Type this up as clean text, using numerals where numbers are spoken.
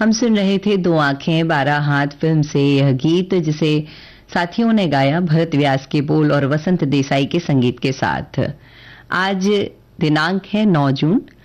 हम सुन रहे थे दो आंखें 12 हाथ फिल्म से यह गीत, जिसे साथियों ने गाया भरत व्यास के बोल और वसंत देसाई के संगीत के साथ। आज दिनांक है 9 जून।